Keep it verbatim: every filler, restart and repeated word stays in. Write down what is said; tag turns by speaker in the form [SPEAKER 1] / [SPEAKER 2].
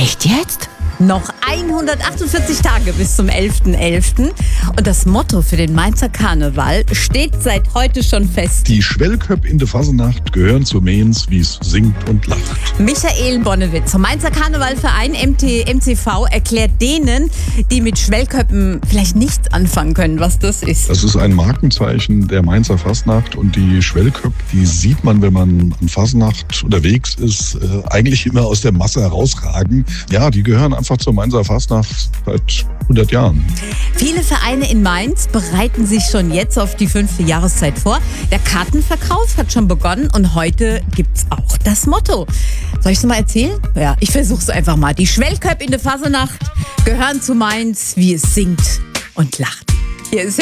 [SPEAKER 1] Echt jetzt?
[SPEAKER 2] Noch hundertachtundvierzig Tage bis zum elften elften Und das Motto für den Mainzer Karneval steht seit heute schon fest.
[SPEAKER 3] Die Schwellköpp in der Fasnacht gehören zu Mainz, wie es singt und lacht.
[SPEAKER 2] Michael Bonnewitz vom Mainzer Karnevalverein M T M C V erklärt denen, die mit Schwellköppen vielleicht nichts anfangen können, was das ist.
[SPEAKER 3] Das ist ein Markenzeichen der Mainzer Fasnacht und die Schwellköpp, die sieht man, wenn man an Fasnacht unterwegs ist, äh, eigentlich immer aus der Masse herausragen. Ja, die gehören einfach zur Mainzer Fasnacht seit hundert Jahren.
[SPEAKER 2] Viele Vereine in Mainz bereiten sich schon jetzt auf die fünfte Jahreszeit vor. Der Kartenverkauf hat schon begonnen und heute gibt's auch das Motto. Soll ich es mal erzählen? Ja, ich versuch's einfach mal. Die Schwellköpp in der Fasnacht gehören zu Mainz, wie es singt und lacht. Hier ist